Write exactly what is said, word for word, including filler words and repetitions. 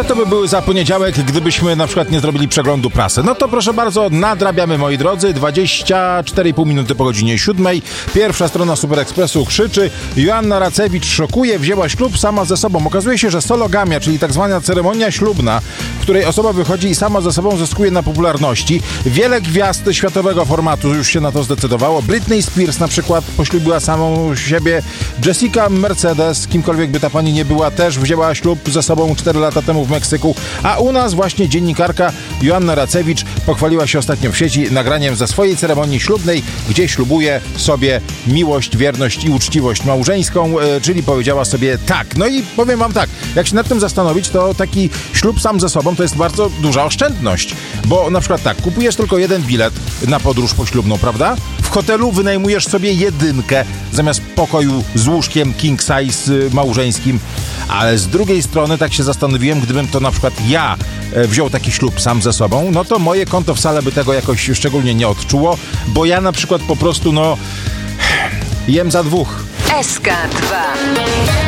to by były za poniedziałek, gdybyśmy na przykład nie zrobili przeglądu prasy? No to proszę bardzo, nadrabiamy, moi drodzy. dwadzieścia cztery i pół minuty po godzinie siódmej. Pierwsza strona Super Expressu krzyczy: Joanna Racewicz szokuje, wzięła ślub sama ze sobą. Okazuje się, że sologamia, czyli tak zwana ceremonia ślubna, w której osoba wychodzi i sama ze sobą zyskuje na popularności. Wiele gwiazd światowego formatu już się na to zdecydowało. Britney Spears na przykład poślubiła samą siebie. Jessica Mercedes, kimkolwiek by ta pani nie była, też wzięła ślub ze sobą cztery lata temu w Meksyku. A u nas właśnie dziennikarka Joanna Racewicz pochwaliła się ostatnio w sieci nagraniem ze swojej ceremonii ślubnej, gdzie ślubuje sobie miłość, wierność i uczciwość małżeńską, czyli powiedziała sobie tak. No i powiem wam tak, jak się nad tym zastanowić, to taki ślub sam ze sobą to jest bardzo duża oszczędność, bo na przykład tak, kupujesz tylko jeden bilet na podróż poślubną, prawda? W hotelu wynajmujesz sobie jedynkę zamiast pokoju z łóżkiem king size małżeńskim, ale z drugiej strony tak się zastanowiłem, gdybym to na przykład ja wziął taki ślub sam ze sobą, no to moje konto wcale by tego jakoś szczególnie nie odczuło, bo ja na przykład po prostu no jem za dwóch. S K dwa.